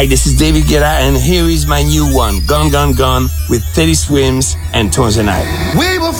Hi, this is David Guetta, and here is my new one, Gone, Gone, Gone, with Teddy Swims and Tones and I. We were